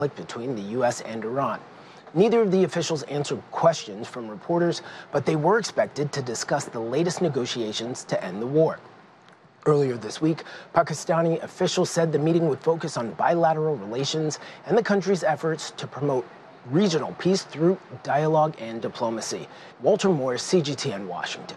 between the U.S. and Iran. Neither of the officials answered questions from reporters, but they were expected to discuss the latest negotiations to end the war. Earlier this week, Pakistani officials said the meeting would focus on bilateral relations and the country's efforts to promote regional peace through dialogue and diplomacy. Walter Moore, CGTN, Washington.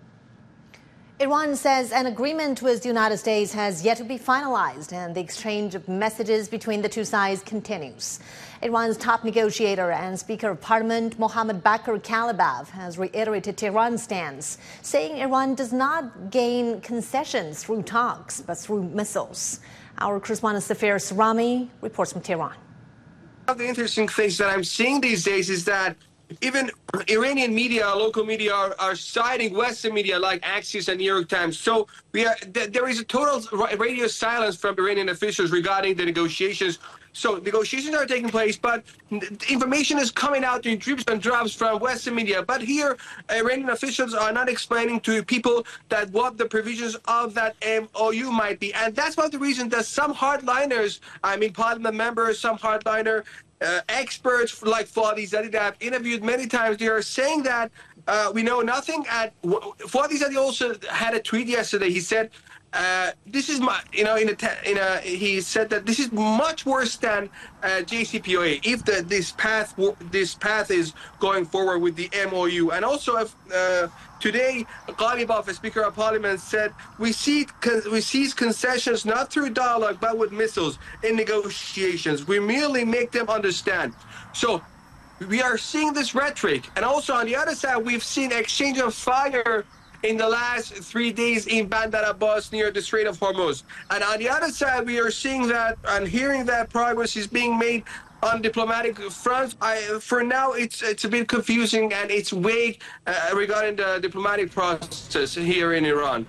Iran says an agreement with the United States has yet to be finalized, and the exchange of messages between the two sides continues. Iran's top negotiator and Speaker of Parliament, Mohammad Bakr Kalibaf, has reiterated Tehran's stance, saying Iran does not gain concessions through talks, but through missiles. Our correspondent Safir Sarami reports from Tehran. One of the interesting things that I'm seeing these days is that even Iranian media, local media, are citing Western media like Axios and New York Times. So there is a total radio silence from Iranian officials regarding the negotiations. So negotiations are taking place, but information is coming out in drips and drabs from Western media. But here, Iranian officials are not explaining to people that what the provisions of that MOU might be. And that's one of the reasons that some hardliners, parliament members, some hardliner experts like Fadi Zadeh that I've interviewed many times, they are saying that we know nothing. And Fadi Zadeh also had a tweet yesterday. He said, "This is my, he said that this is much worse than JCPOA if this path is going forward with the MOU." And also, today, Ghalibaf, Speaker of Parliament, said we see concessions not through dialogue but with missiles in negotiations. We merely make them understand. So we are seeing this rhetoric, and also on the other side, we've seen exchange of fire in the last 3 days in Bandar Abbas near the Strait of Hormuz. And on the other side, we are seeing that and hearing that progress is being made on diplomatic fronts. For now, it's a bit confusing and it's vague regarding the diplomatic process here in Iran.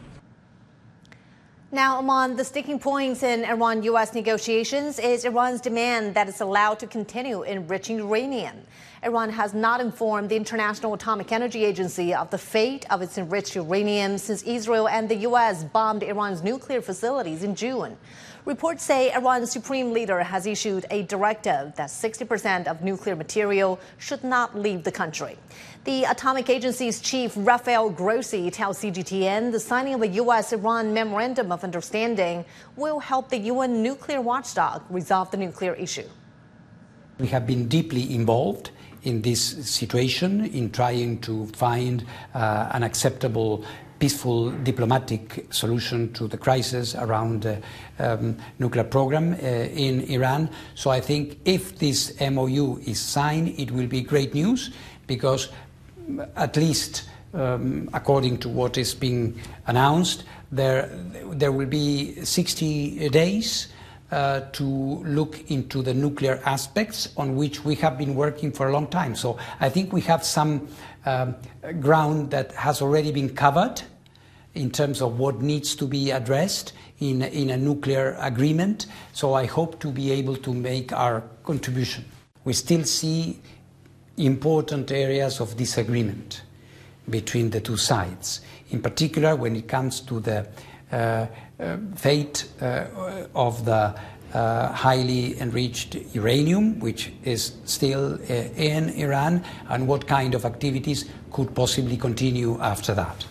Now, among the sticking points in Iran-U.S. negotiations is Iran's demand that it's allowed to continue enriching uranium. Iran has not informed the International Atomic Energy Agency of the fate of its enriched uranium since Israel and the U.S. bombed Iran's nuclear facilities in June. Reports say Iran's supreme leader has issued a directive that 60% of nuclear material should not leave the country. The Atomic Agency's chief, Rafael Grossi, tells CGTN the signing of a U.S.-Iran Memorandum of Understanding will help the UN nuclear watchdog resolve the nuclear issue. We have been deeply involved in this situation, in trying to find an acceptable, peaceful diplomatic solution to the crisis around the nuclear program in Iran. So I think if this MOU is signed, it will be great news, because at least according to what is being announced, there will be 60 days to look into the nuclear aspects on which we have been working for a long time. So I think we have some ground that has already been covered in terms of what needs to be addressed in a nuclear agreement. So I hope to be able to make our contribution. We still see important areas of disagreement between the two sides, in particular when it comes to the fate of the highly enriched uranium, which is still in Iran, and what kind of activities could possibly continue after that.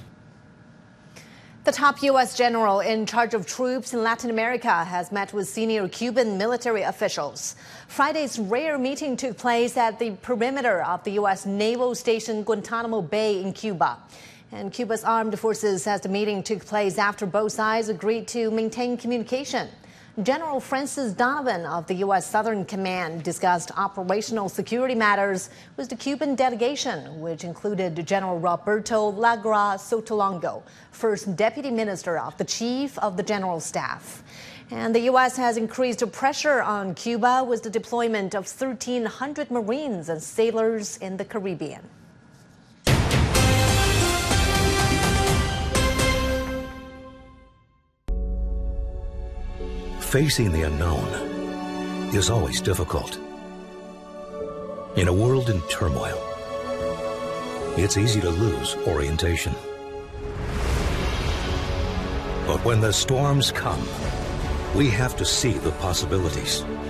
The top U.S. general in charge of troops in Latin America has met with senior Cuban military officials. Friday's rare meeting took place at the perimeter of the U.S. naval station Guantanamo Bay in Cuba. And Cuba's armed forces says the meeting took place after both sides agreed to maintain communication. General Francis Donovan of the U.S. Southern Command discussed operational security matters with the Cuban delegation, which included General Roberto Lagra Sotolongo, First Deputy Minister of the Chief of the General Staff. And the U.S. has increased pressure on Cuba with the deployment of 1,300 Marines and sailors in the Caribbean. Facing the unknown is always difficult. In a world in turmoil, it's easy to lose orientation. But when the storms come, we have to see the possibilities.